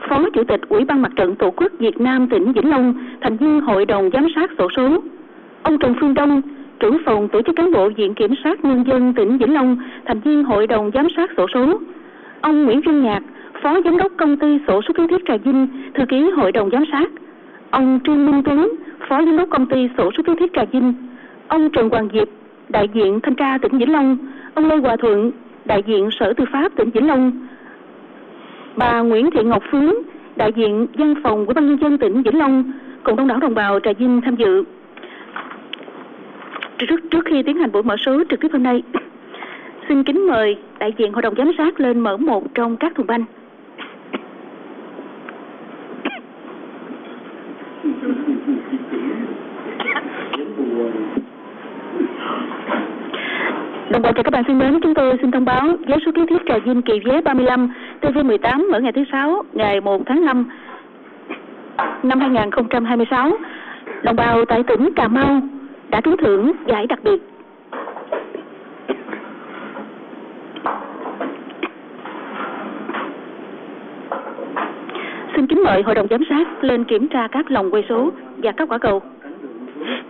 Phó Chủ tịch Ủy ban Mặt trận Tổ quốc Việt Nam tỉnh Vĩnh Long, thành viên Hội đồng Giám sát xổ số. Ông Trần Phương Đông, trưởng phòng tổ chức cán bộ Viện Kiểm sát Nhân dân tỉnh Vĩnh Long, thành viên Hội đồng Giám sát xổ số. Ông Nguyễn Văn Nhạc, Phó Giám đốc Công ty Sổ số Kiến thiết Trà Vinh, thư ký Hội đồng Giám sát. Ông Trương Minh Tuấn, Phó Giám đốc Công ty Sổ số Kiến thiết Trà Vinh. Ông Trần Hoàng Diệp, đại diện Thanh tra tỉnh Vĩnh Long. Ông Lê Hòa Thuận, đại diện Sở Tư pháp tỉnh Vĩnh Long. Bà Nguyễn Thị Ngọc Phướng, đại diện Văn phòng Ủy ban Nhân dân tỉnh Vĩnh Long, cùng đông đảo đồng bào Trà Vinh tham dự. Trước khi tiến hành buổi mở số trực tiếp hôm nay, xin kính mời đại diện Hội đồng Giám sát lên mở một trong các thùng banh. Đồng bào và các bạn thân mến, chúng tôi xin thông báo vé số kiến thiết Trà Vinh kỳ vé 35 TV18 mở ngày thứ 6 ngày 1 tháng 5 năm 2026. Đồng bào tại tỉnh Cà Mau đã trúng thưởng giải đặc biệt. Xin kính mời Hội đồng Giám sát lên kiểm tra các lồng quay số và các quả cầu.